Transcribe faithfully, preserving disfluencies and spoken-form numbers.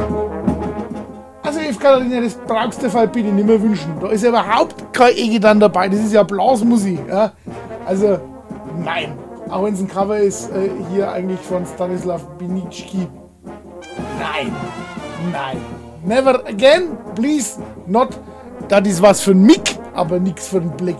Also F. Katharina, das brauchst du halt bitte nicht mehr wünschen. Da ist ja überhaupt kein Ege dann dabei. Das ist ja Blasmusik. Ja? Also, nein. Auch wenn es ein Cover ist, äh, hier eigentlich von Stanislav Binicki. Nein. Nein. Never again, please. Not. Das ist was für ein Mick, aber nichts für ein Black.